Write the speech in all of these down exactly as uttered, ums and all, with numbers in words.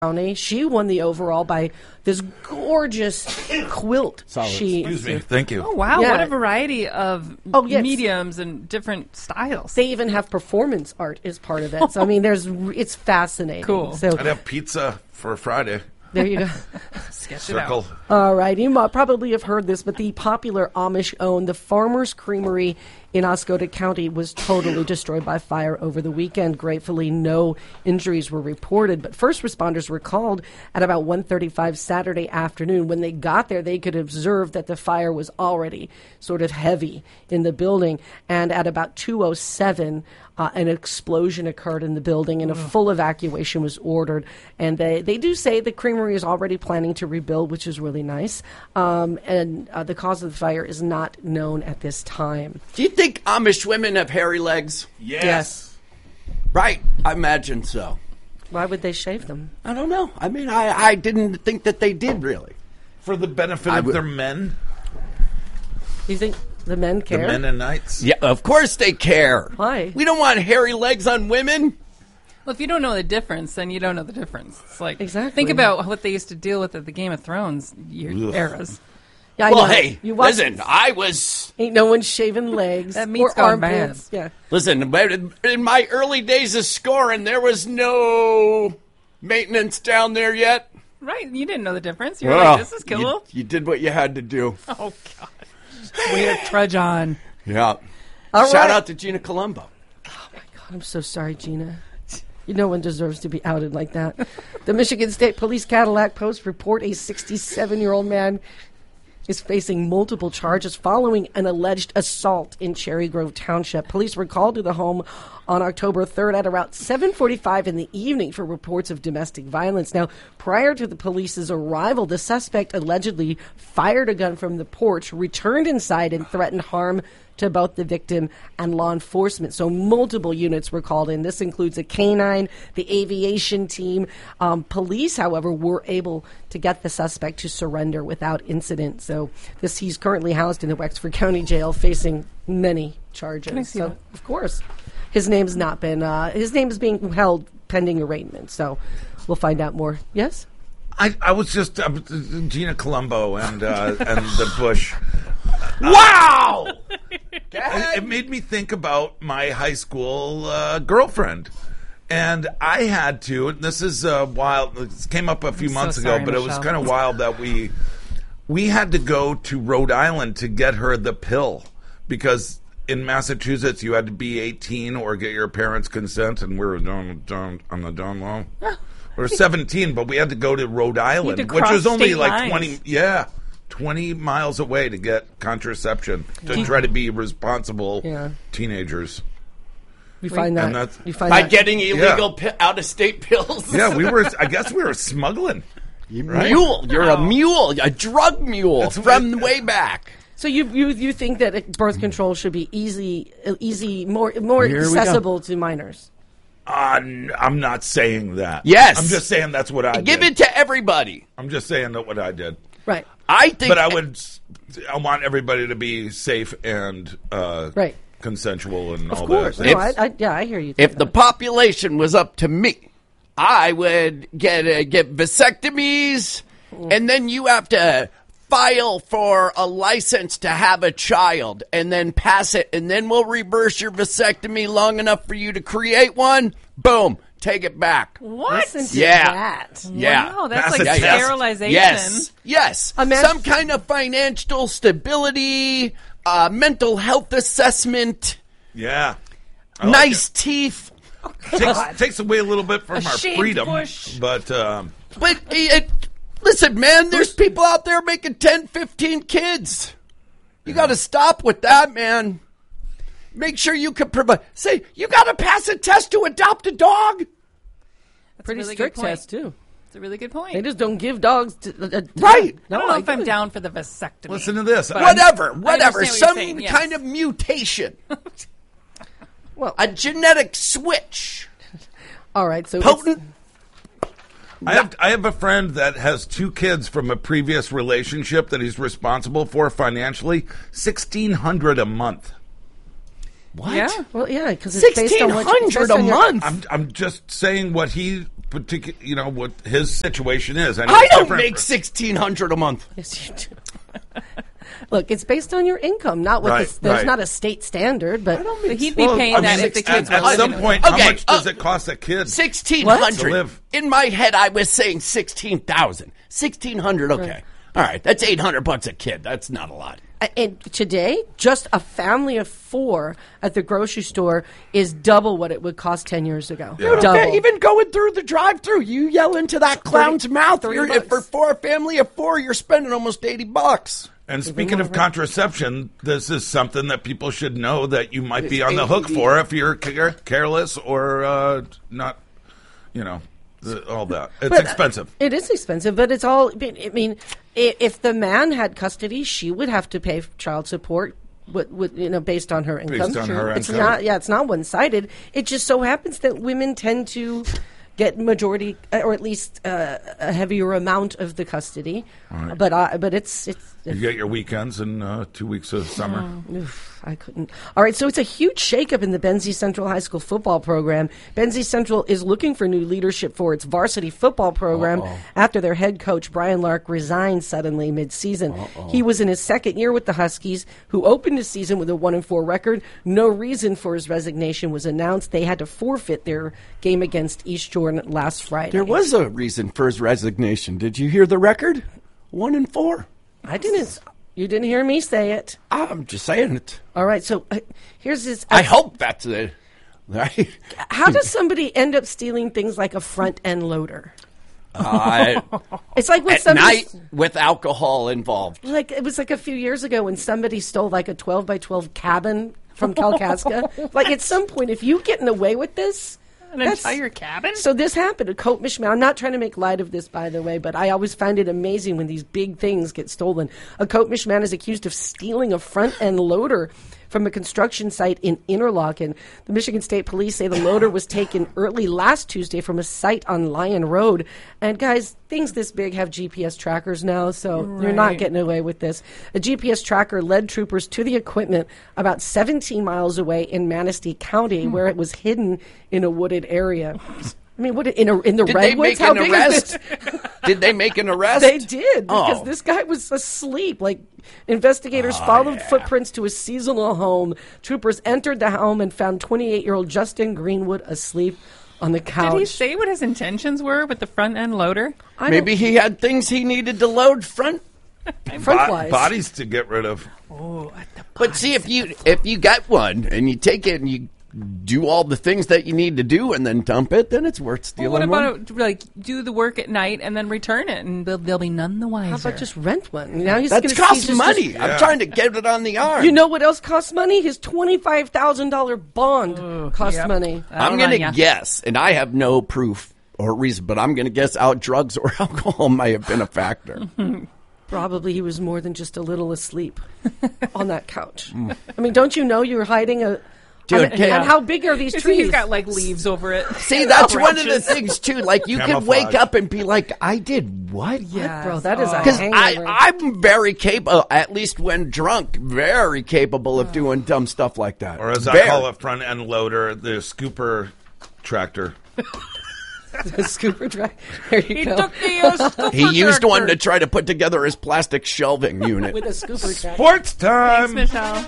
County. She won the overall by this gorgeous quilt. Solid. She, Excuse me. Thank you. Oh, wow. Yeah. What a variety of Oh, yes. mediums and different styles. They even have performance art as part of it. So I mean, there's it's fascinating. Cool. So I'd have pizza for Friday. there you go. Sketch it Circle. out. All right, you might probably have heard this, but the popular Amish-owned The Farmers Creamery in Oscoda County was totally destroyed by fire over the weekend. Gratefully, no injuries were reported, but first responders were called at about one thirty-five Saturday afternoon. When they got there, they could observe that the fire was already sort of heavy in the building, and at about two oh seven, uh, an explosion occurred in the building, and a full evacuation was ordered. And they, they do say the creamery is already planning to rebuild, which is really nice. Um, and uh, the cause of the fire is not known at this time. Do you think Amish women have hairy legs? Yes. Yes. Right. I imagine so. Why would they shave them? I don't know. I mean, I, I didn't think that they did, really. For the benefit I of would- their men, Do you think the men the care? Mennonites. Yeah, of course they care. Why? We don't want hairy legs on women. Well, if you don't know the difference, then you don't know the difference. It's like, Exactly. think about what they used to deal with at the Game of Thrones year, Ugh. eras. Yeah, I Well, know. hey, you watch, listen, I was... ain't no one shaving legs That meat's or gone armpits. bad. Yeah. Listen, in my early days of scoring, there was no maintenance down there yet. Right, you didn't know the difference. You're Well, like, this is cool. You, you did what you had to do. Oh, God. Way to trudge on. Yeah. All Shout right. out to Gina Colombo. I'm so sorry, Gina. No one deserves to be outed like that. The Michigan State Police Cadillac Post report a sixty-seven-year-old man is facing multiple charges following an alleged assault in Cherry Grove Township. Police were called to the home on October third at around seven forty-five in the evening for reports of domestic violence. Now, prior to the police's arrival, the suspect allegedly fired a gun from the porch, returned inside, and threatened harm to both the victim and law enforcement. So multiple units were called in. This includes a canine, the aviation team. Um, police, however, were able to get the suspect to surrender without incident. So this he's currently housed in the Wexford County Jail facing many charges. Can I see so, that? of course. His name's not been, uh, his name is being held pending arraignment. So we'll find out more. Yes? I, I was just uh, Gina Colombo and uh, and the Bush. Wow! It, it made me think about my high school uh, girlfriend. And I had to, and this is uh, wild, this came up a few so months sorry, ago, but it was Michelle. kind of wild that we we had to go to Rhode Island to get her the pill because in Massachusetts you had to be eighteen or get your parents' consent, and we were down, down on the down low. We were seventeen, but we had to go to Rhode Island, to which cross was only state like lines. twenty, yeah, twenty miles away to get contraception to try to be responsible Yeah. teenagers. You find that? And that's- You find By that? getting illegal pi- out-of-state pills. Yeah, we were. I guess we were smuggling. Right? Mule. You're a mule. A drug mule That's from what- way back. So you, you you think that birth control should be easy, easy, more more Here we go. accessible to minors? Uh, n- I'm not saying that. Yes. I'm just saying that's what I Give did. it to everybody. I'm just saying that what I did. Right, I think. But I would. s- I want everybody to be safe and uh, right. consensual and all Of course. that. No, I, I, yeah, I hear you. If the population was up to me, I would get uh, get vasectomies, and then you have to file for a license to have a child, and then pass it, and then we'll reverse your vasectomy long enough for you to create one. Boom, take it back. What? Listen to Yeah. that. Yeah. Wow, that's Pass like a test. sterilization. Yes, yes. Imagine- Some kind of financial stability, uh, mental health assessment, Yeah. I like nice it. teeth. Takes, takes away a little bit from A our shaved freedom, bush. but um, But it, listen, man, there's people out there making ten, fifteen kids. You got to stop with that, man. Make sure you can provide. Say, you got to pass a test to adopt a dog. That's a Pretty really strict good point. test too. It's a really good point. They just don't give dogs. To, uh, uh, Right. No, I don't know I if I'm get it. down for the vasectomy. listen to this. I'm- Whatever, whatever. understand what Some you're saying, yes. kind of mutation. Well, A genetic switch. all right. So it's- Potent. I have I have a friend that has two kids from a previous relationship that he's responsible for financially, sixteen hundred a month. What? Yeah. Well, yeah, because it's based Sixteen on what hundred based a on your- month. I'm I'm just saying what he particular, you know, what his situation is. And I it's don't different make for- sixteen hundred a month. Yes, you do. Look, it's based on your income, not what Right, the, there's right. not a state standard, but But he'd be Well, paying I that mean, if the at, kids were at living some with point, Okay, how much does uh, it cost a kid? Sixteen To hundred. live. In my head, I was saying sixteen thousand. Sixteen hundred. Okay. Right. All right. That's eight hundred bucks a kid. That's not a lot. and today, just a family of four at the grocery store is double what it would cost ten years ago. Yeah. Double. Even going through the drive-through, you yell into that clown's mouth. thirty You're, bucks. for for a family of four, you're spending almost eighty bucks. And speaking of contraception, this is something that people should know that you might be on the hook for if you're care- careless or uh, not, you know, the, all that. It's But, uh, expensive. It is expensive, but it's all. I mean, i- if the man had custody, she would have to pay child support. With, with you know, based on her income. on her it's income. not. Yeah, it's not one sided. It just so happens that women tend to get majority, uh, or at least uh, a heavier amount of the custody. Right. But uh, but it's it's. You get your weekends and uh, two weeks of summer. Oof, I couldn't. All right, so it's a huge shakeup in the Benzie Central High School football program. Benzie Central is looking for new leadership for its varsity football program Uh-oh. after their head coach, Brian Lark, resigned suddenly mid-season. He was in his second year with the Huskies, who opened the season with a one and four record. No reason for his resignation was announced. They had to forfeit their game against East Jordan last Friday. There was a reason for his resignation. Did you hear the record? One and four. I didn't. You didn't hear me say it. I'm just saying it. All right, so uh, here's this. I hope that's it. Right? How does somebody end up stealing things like a front end loader? Uh, It's like when at somebody, night with alcohol involved. like it was like a few years ago when somebody stole like a twelve by twelve cabin from Kalkaska. Like at some point, if you getting away with this, An that's- entire cabin? So this happened at Coat Mishman. I'm not trying to make light of this, by the way, but I always find it amazing when these big things get stolen. A Coat Mishman is accused of stealing a front end loader from a construction site in Interlaken. The Michigan State Police say the loader was taken early last Tuesday from a site on Lion Road. And guys, things this big have G P S trackers now, so you're not Right. getting away with this. A G P S tracker led troopers to the equipment about seventeen miles away in Manistee County, where it was hidden in a wooded area. I mean, what in a, in the Did they redwoods? make How an big arrest? is this? Did they make an arrest? They did because Oh. this guy was asleep. Like investigators followed footprints to a seasonal home. Troopers entered the home and found twenty-eight-year-old Justin Greenwood asleep on the couch. Did he say what his intentions were with the front end loader? I don't- Maybe he had things he needed to load front. Bo- front-wise. bodies to get rid of. But see, if you if you get one and you take it and you do all the things that you need to do and then dump it, then it's worth Well, stealing what one. about like do the work at night and then return it, and they'll, they'll be none the wiser. How about just rent one? Now he's That's gonna costs he's just- money. Yeah. I'm trying to get it on the arm. You know what else costs money? His twenty-five thousand dollar bond costs yep. money. I'm That'll going run to ya. guess, and I have no proof or reason, but I'm going to guess out drugs or alcohol may have been a factor. Probably he was more than just a little asleep on that couch. I mean, don't you know you're hiding a? Dude, I mean, okay. and how big are these He's- trees? He's got like leaves over it. See, that's one of the Branches. things too. Like you could Camouflage. wake up and be like, "I did what?" Yeah. Bro, that is a Because hangover. I'm very capable, at least when drunk, very capable of doing dumb stuff like that. Or as I Very. call a front end loader, the scooper tractor. The scooper track. There you He go. took the uh, scooper He used one to tractor. try to put together his plastic shelving unit. With a scooper track. Sports time! Thanks, Michelle.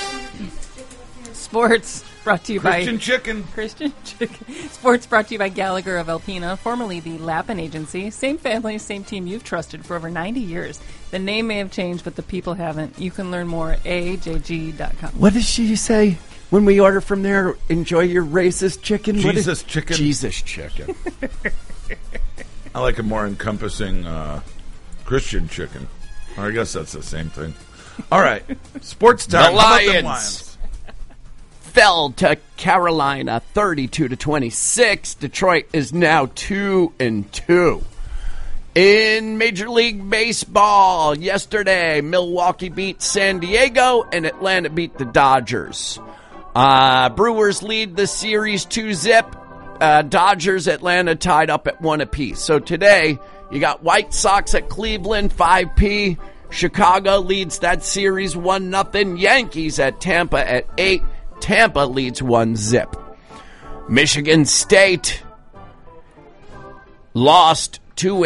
Sports brought to you Christian by chicken. Christian Chicken. Sports brought to you by Gallagher of Alpena, formerly the Lappin Agency. Same family, same team you've trusted for over ninety years. The name may have changed, but the people haven't. You can learn more at A A J G dot com. What does she say when we order from there? Enjoy your racist chicken. What is- Jesus chicken. Jesus chicken. I like a more encompassing uh, Christian chicken. Or I guess that's the same thing. All right. Sports time. The How about them Lions fell to Carolina thirty-two to twenty-six. Detroit is now two and two. In Major League Baseball, yesterday, Milwaukee beat San Diego and Atlanta beat the Dodgers. Uh, Brewers lead the series two zip. Uh, Dodgers, Atlanta tied up at one apiece. So today, you got White Sox at Cleveland, five P. Chicago leads that series one nothing. Yankees at Tampa at eight. Tampa leads one zip. Michigan State lost two